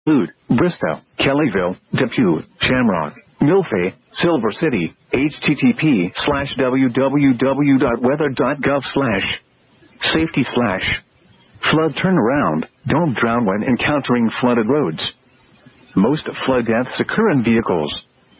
include Bristow, Kellyville, Depew, Shamrock, Milfay, Silver City. http://www.weather.gov/safety/flood turnaround. Don't drown when encountering flooded roads. Most flood deaths occur in vehicles.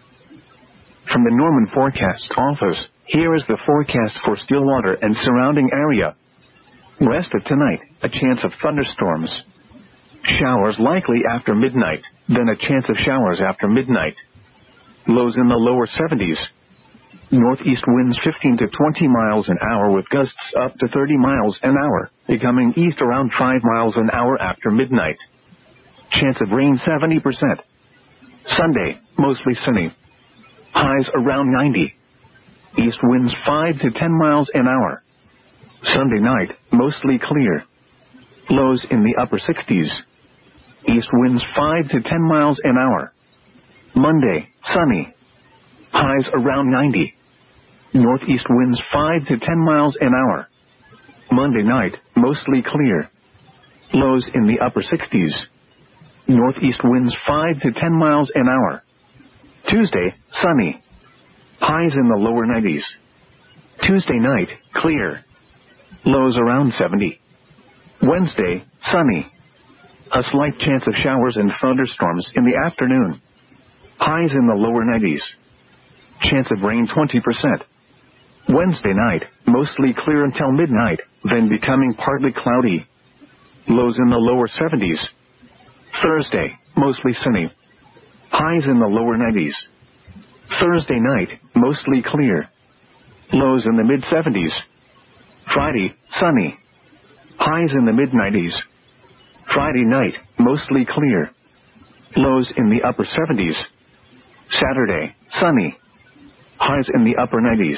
From the Norman Forecast Office, here is the forecast for Stillwater and surrounding area. Rest of tonight, a chance of thunderstorms. Showers likely after midnight, then a chance of showers after midnight. Lows in the lower 70s. Northeast winds 15 to 20 miles an hour with gusts up to 30 miles an hour, becoming east around 5 miles an hour after midnight. Chance of rain 70%. Sunday, mostly sunny. Highs around 90. East winds 5 to 10 miles an hour. Sunday night, mostly clear. Lows in the upper 60s. East winds 5 to 10 miles an hour. Monday, sunny. Highs around 90. Northeast winds 5 to 10 miles an hour. Monday night, mostly clear. Lows in the upper 60s. Northeast winds 5 to 10 miles an hour. Tuesday, sunny. Highs in the lower 90s. Tuesday night, clear. Lows around 70. Wednesday, sunny. A slight chance of showers and thunderstorms in the afternoon. Highs in the lower 90s. Chance of rain 20%. Wednesday night, mostly clear until midnight, then becoming partly cloudy. Lows in the lower 70s. Thursday, mostly sunny. Highs in the lower 90s. Thursday night, mostly clear. Lows in the mid-70s. Friday, sunny. Highs in the mid-90s. Friday night, mostly clear. Lows in the upper 70s. Saturday, sunny. Highs in the upper 90s.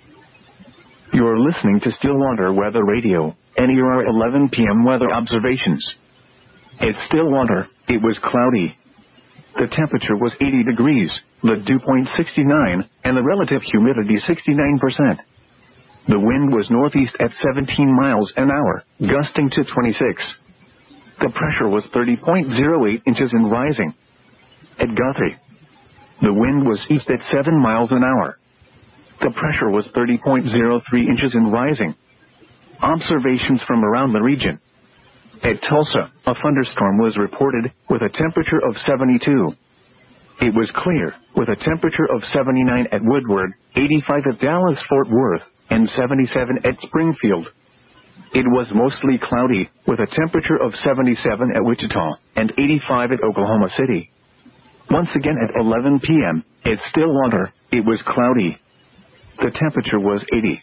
You're listening to Stillwater Weather Radio, NER 11 p.m. weather observations. At Stillwater, it was cloudy. The temperature was 80 degrees, the dew point 69, and the relative humidity 69%. The wind was northeast at 17 miles an hour, gusting to 26. The pressure was 30.08 inches and rising. At Guthrie, the wind was east at 7 miles an hour. The pressure was 30.03 inches and rising. Observations from around the region. At Tulsa, a thunderstorm was reported with a temperature of 72. It was clear, with a temperature of 79 at Woodward, 85 at Dallas-Fort Worth, and 77 at Springfield. It was mostly cloudy, with a temperature of 77 at Wichita, and 85 at Oklahoma City. Once again at 11 p.m., at Stillwater, it was cloudy. The temperature was 80.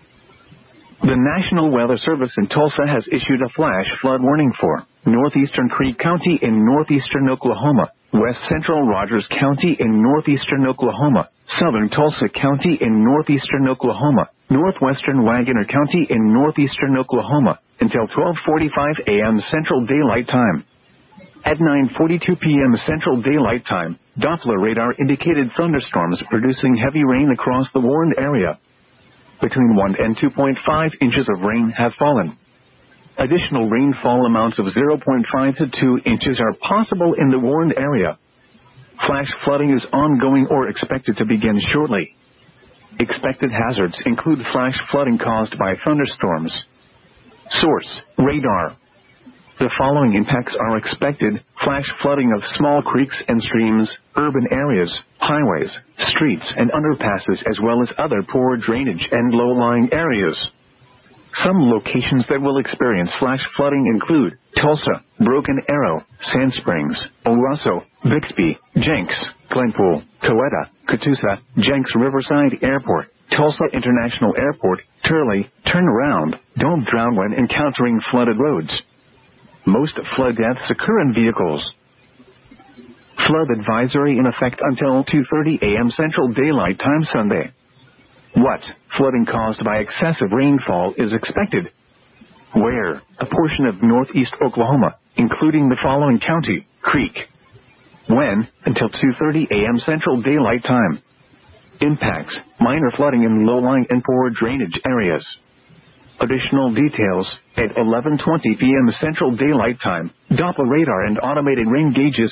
The National Weather Service in Tulsa has issued a flash flood warning for northeastern Creek County in northeastern Oklahoma, west central Rogers County in northeastern Oklahoma, southern Tulsa County in northeastern Oklahoma, northwestern Wagoner County in northeastern Oklahoma, until 12:45 a.m. Central Daylight Time. At 9:42 p.m. Central Daylight Time, Doppler radar indicated thunderstorms producing heavy rain across the warned area. Between 1 and 2.5 inches of rain have fallen. Additional rainfall amounts of 0.5 to 2 inches are possible in the warned area. Flash flooding is ongoing or expected to begin shortly. Expected hazards include flash flooding caused by thunderstorms. Source: radar. The following impacts are expected: flash flooding of small creeks and streams, urban areas, highways, streets and underpasses, as well as other poor drainage and low-lying areas. Some locations that will experience flash flooding include Tulsa, Broken Arrow, Sand Springs, El Paso, Bixby, Jenks, Glenpool, Coweta, Catoosa, Jenks Riverside Airport, Tulsa International Airport, Turley. Turnaround. Don't drown when encountering flooded roads. Most flood deaths occur in vehicles. Flood advisory in effect until 2:30 a.m. Central Daylight Time Sunday. What flooding caused by excessive rainfall is expected? Where? A portion of northeast Oklahoma, including the following county: Creek. When? Until 2:30 a.m. Central Daylight Time. Impacts: minor flooding in low-lying and poor drainage areas. Additional details at 11:20 p.m. Central Daylight Time. Doppler radar and automated rain gauges